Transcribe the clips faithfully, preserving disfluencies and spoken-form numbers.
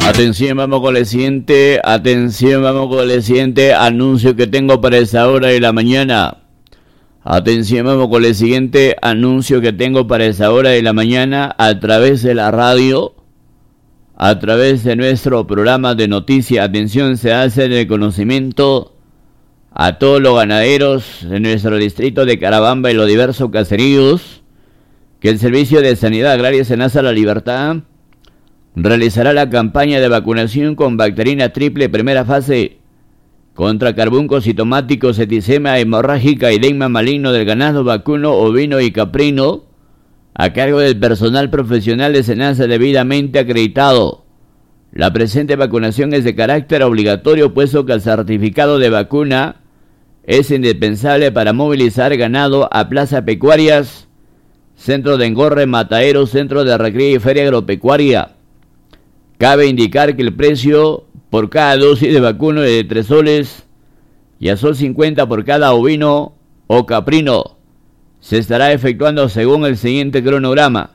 Atención, vamos con el siguiente, atención, vamos con el siguiente anuncio que tengo para esa hora de la mañana. Atención, vamos con el siguiente anuncio que tengo para esa hora de la mañana a través de la radio, a través de nuestro programa de noticias. Atención, se hace el reconocimiento a todos los ganaderos de nuestro distrito de Carabamba y los diversos caseríos que el Servicio de Sanidad Agraria Senasa La Libertad realizará la campaña de vacunación con bacterina triple primera fase contra carbuncos sintomáticos, septicemia hemorrágica y edema maligno del ganado vacuno, ovino y caprino a cargo del personal profesional de Senasa debidamente acreditado. La presente vacunación es de carácter obligatorio, puesto que el certificado de vacuna es indispensable para movilizar ganado a plazas pecuarias, centro de engorre, mataderos, centro de recreo y feria agropecuaria. Cabe indicar que el precio por cada dosis de vacuna es de tres soles y a sol cincuenta por cada ovino o caprino. Se estará efectuando según el siguiente cronograma.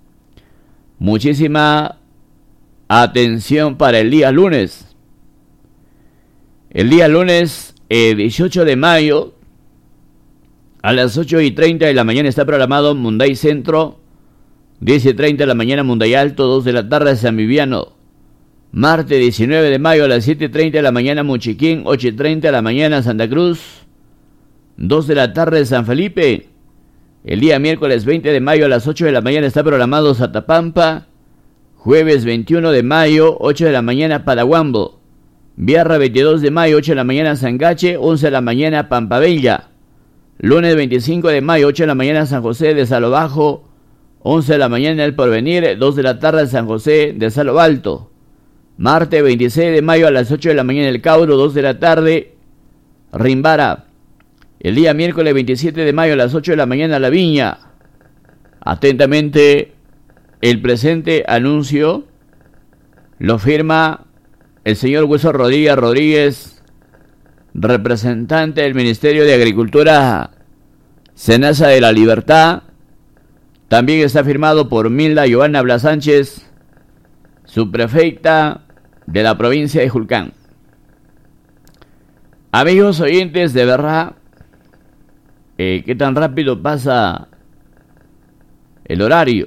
Muchísima atención para el día lunes. El día lunes, eh, dieciocho de mayo, a las ocho y treinta de la mañana está programado Munday Centro, diez y treinta de la mañana Munday Alto, dos de la tarde San Viviano. Martes diecinueve de mayo a las siete y treinta de la mañana Muchiquín, ocho y treinta de la mañana Santa Cruz, dos de la tarde San Felipe. El día miércoles veinte de mayo a las ocho de la mañana está programado Satapampa. Jueves veintiuno de mayo, ocho de la mañana Padahuambo. Viernes veintidós de mayo, ocho de la mañana Sangache, once de la mañana Pampabella. Lunes veinticinco de mayo, ocho de la mañana San José de Salo Bajo, once de la mañana El Porvenir, dos de la tarde San José de Salo Alto. Martes veintiséis de mayo a las ocho de la mañana El Cauro, dos de la tarde Rimbara. El día miércoles veintisiete de mayo a las ocho de la mañana La Viña. Atentamente, el presente anuncio lo firma el señor Hueso Rodríguez Rodríguez, representante del Ministerio de Agricultura Senasa de La Libertad. También está firmado por Milda Giovanna Blas Sánchez, subprefecta de la provincia de Julcán. Amigos oyentes, de verdad, eh, ¿qué tan rápido pasa el horario?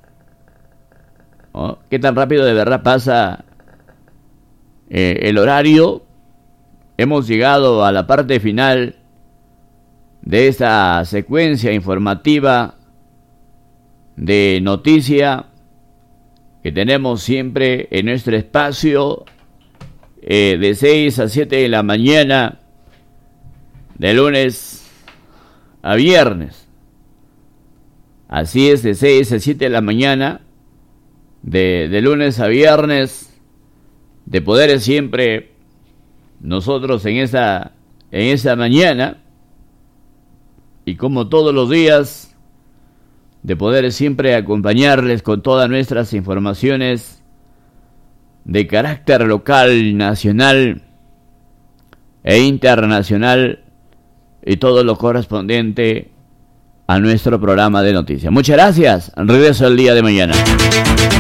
¿Oh? ¿Qué tan rápido de verdad pasa eh, el horario? Hemos llegado a la parte final de esta secuencia informativa de noticia que tenemos siempre en nuestro espacio eh, de seis a siete de la mañana, de lunes a viernes. Así es, de seis a siete de la mañana, de, de lunes a viernes, de poder siempre nosotros en esa, en esa mañana, y como todos los días, de poder siempre acompañarles con todas nuestras informaciones de carácter local, nacional e internacional, y todo lo correspondiente a nuestro programa de noticias. Muchas gracias. Regreso el día de mañana.